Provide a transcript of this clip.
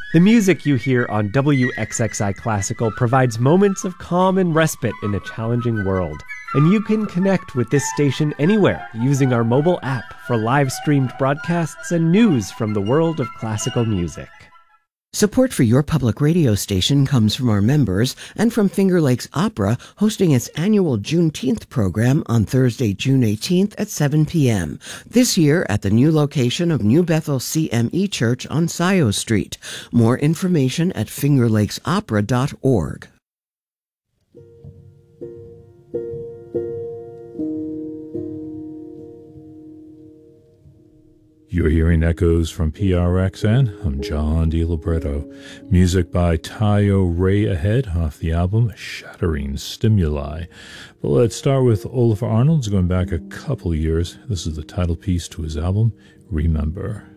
The music you hear on WXXI Classical provides moments of calm and respite in a challenging world. And you can connect with this station anywhere using our mobile app for live-streamed broadcasts and news from the world of classical music. Support for your public radio station comes from our members and from Finger Lakes Opera hosting its annual Juneteenth program on Thursday, June 18th at 7 p.m. This year at the new location of New Bethel CME Church on Scioto Street. More information at fingerlakesopera.org. You're hearing echoes from PRXN. I'm John DiLibretto. Music by Tayo Ray Ahead off the album Shattering Stimuli. But let's start with Olafur Arnalds going back a couple years. This is the title piece to his album, Remember.